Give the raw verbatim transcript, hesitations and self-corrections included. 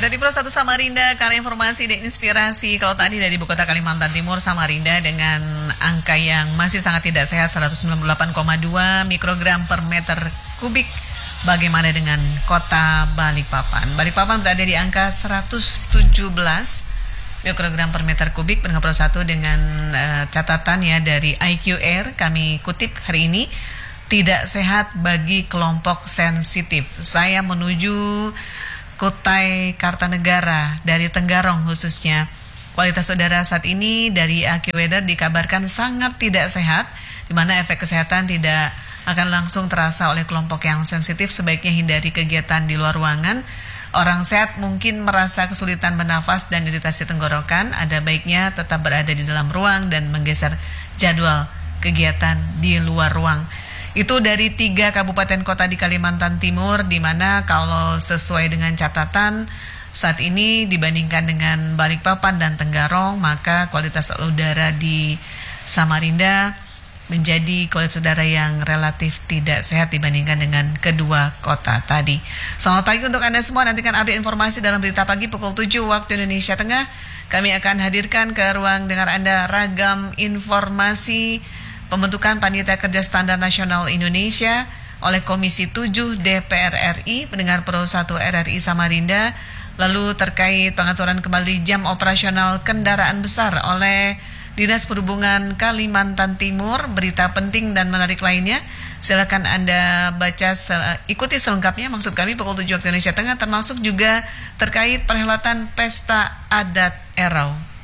Dari Pro satu Samarinda, karena informasi dan inspirasi. Kalau tadi dari ibu kota Kalimantan Timur, Samarinda dengan angka yang masih sangat tidak sehat, seratus sembilan puluh delapan koma dua mikrogram per meter kubik. Bagaimana dengan kota Balikpapan? Balikpapan berada di angka seratus tujuh belas mikrogram per meter kubik. Pendengar Pro satu dengan uh, catatan ya dari I Q R, kami kutip hari ini, tidak sehat bagi kelompok sensitif. Saya menuju Kutai Kartanegara dari Tenggarong khususnya. Kualitas udara saat ini dari AccuWeather dikabarkan sangat tidak sehat, di mana efek kesehatan tidak akan langsung terasa oleh kelompok yang sensitif. Sebaiknya hindari kegiatan di luar ruangan. Orang sehat mungkin merasa kesulitan bernafas dan iritasi tenggorokan. Ada baiknya tetap berada di dalam ruang dan menggeser jadwal kegiatan di luar ruang. Itu dari tiga kabupaten kota di Kalimantan Timur, di mana kalau sesuai dengan catatan saat ini dibandingkan dengan Balikpapan dan Tenggarong, maka kualitas udara di Samarinda menjadi kualitas udara yang relatif tidak sehat dibandingkan dengan kedua kota tadi. Selamat pagi untuk Anda semua, nantikan update informasi dalam Berita Pagi pukul tujuh waktu Indonesia Tengah. Kami akan hadirkan ke ruang dengar Anda ragam informasi pembentukan Panitia Kerja Standar Nasional Indonesia oleh Komisi tujuh D P R R I, pendengar Pro satu R R I Samarinda, lalu terkait pengaturan kembali jam operasional kendaraan besar oleh Dinas Perhubungan Kalimantan Timur. Berita penting dan menarik lainnya, silakan Anda baca, ikuti selengkapnya, maksud kami pukul tujuh waktu Indonesia Tengah, termasuk juga terkait perhelatan Pesta Adat Erau.